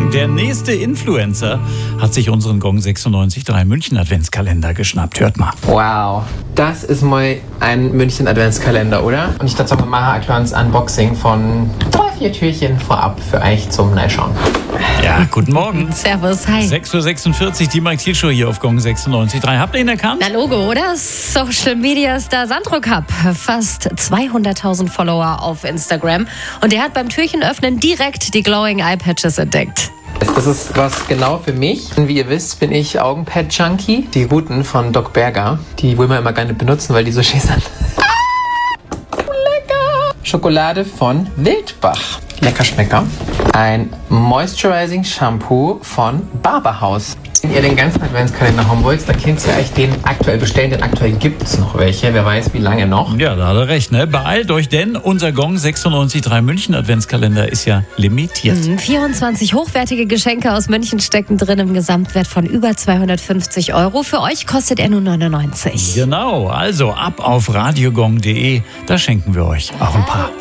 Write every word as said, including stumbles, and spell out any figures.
Morgen. Der nächste Influencer hat sich unseren Gong sechsundneunzig Komma drei München Adventskalender geschnappt. Hört mal. Wow, das ist mal ein München Adventskalender, oder? Und ich dachte, wir machen ein kleines Unboxing von drei, vier Türchen vorab für euch zum Neuschauen. Ja, guten Morgen. Servus, hi. sechs Uhr sechsundvierzig, die Mike Thiel Show hier auf Gong sechsundneunzig Komma drei. Habt ihr ihn erkannt? Na Logo, oder? Social Media Star Sandro Cup. Fast zweihunderttausend Follower auf Instagram. Und der hat beim Türchenöffnen direkt die Glowing Eye Patches entdeckt. Das ist was genau für mich. Wie ihr wisst, bin ich Augenpad-Junkie. Die guten von Doc Berger, die will man immer gar nicht benutzen, weil die so schön sind. Lecker! Schokolade von Wildbach. Lecker Schmecker. Ein Moisturizing Shampoo von Barberhaus. Wenn ihr den ganzen Adventskalender haben wollt, dann könnt ihr euch den aktuell bestellen, denn aktuell gibt es noch welche. Wer weiß, wie lange noch. Ja, da hat er recht, ne? Beeilt euch, denn unser Gong sechsundneunzig Komma drei München Adventskalender ist ja limitiert. Mhm, vierundzwanzig hochwertige Geschenke aus München stecken drin im Gesamtwert von über zweihundertfünfzig Euro. Für euch kostet er nur neunundneunzig. Genau, also ab auf radiogong punkt de, da schenken wir euch auch ein paar.